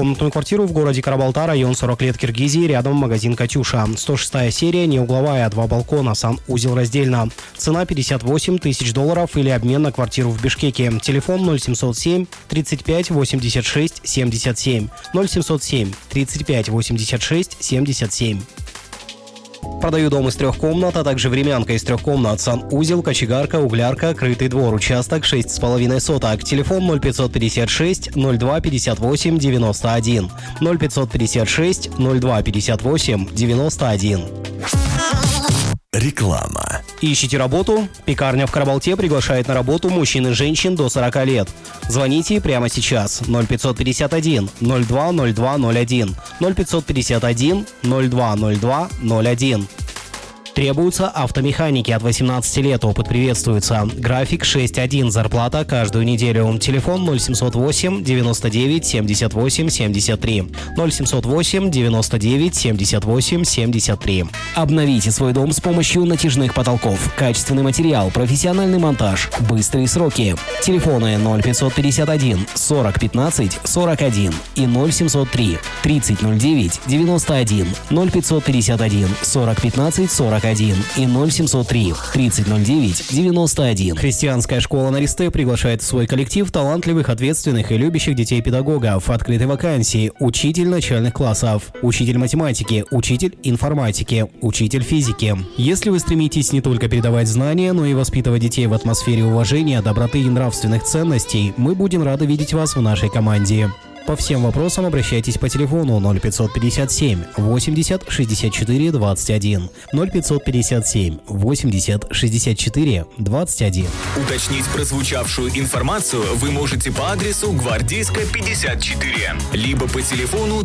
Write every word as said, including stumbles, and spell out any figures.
однокомнатную квартиру в городе Карабалта, район сорок лет Киргизии, рядом магазин «Катюша». сто шестая серия, не угловая, два балкона, санузел раздельно. Цена пятьдесят восемь тысяч долларов или обмен на квартиру в Бишкеке. Телефон ноль семьсот семь тридцать пять восемьдесят шесть семьдесят семь. ноль семьсот семь тридцать пять восемьдесят шесть семьдесят семь. Продаю дом из трех комнат, а также времянка из трех комнат, санузел, кочегарка, углярка, крытый двор, участок шесть с половиной соток. Телефон ноль пятьсот пятьдесят шесть ноль два пятьдесят восемь девяносто один. ноль пятьсот пятьдесят шесть ноль два пятьдесят восемь девяносто один. Реклама. Ищите работу? Пекарня в Карабалте приглашает на работу мужчин и женщин до сорока лет. Звоните прямо сейчас. ноль пятьсот пятьдесят один ноль два ноль два ноль один. ноль пятьсот пятьдесят один ноль два ноль два ноль один. Требуются автомеханики от восемнадцати лет. Опыт приветствуется. График шесть один. Зарплата каждую неделю. Телефон ноль семьсот восемь девяносто девять семьдесят восемь семьдесят три. ноль семьсот восемь девяносто девять семьдесят восемь семьдесят три. Обновите свой дом с помощью натяжных потолков. Качественный материал, профессиональный монтаж, быстрые сроки. Телефоны ноль пятьсот пятьдесят один сорок пятнадцать сорок один и ноль семьсот три тридцать ноль девять девяносто один. ноль пятьсот пятьдесят один сорок пятнадцать сорок один и ноль семьсот три тридцать ноль девять девяносто один. Христианская школа на Ристе приглашает в свой коллектив талантливых, ответственных и любящих детей педагогов. Открыты вакансии: учитель начальных классов, учитель математики, учитель информатики, учитель физики. Если вы стремитесь не только передавать знания, но и воспитывать детей в атмосфере уважения, доброты и нравственных ценностей, мы будем рады видеть вас в нашей команде. По всем вопросам обращайтесь по телефону ноль пятьсот пятьдесят семь восемьдесят шестьдесят четыре двадцать один. ноль пятьсот пятьдесят семь восемьдесят шестьдесят четыре двадцать один. Уточнить прозвучавшую информацию вы можете по адресу Гвардейская, пятьдесят четыре, либо по телефону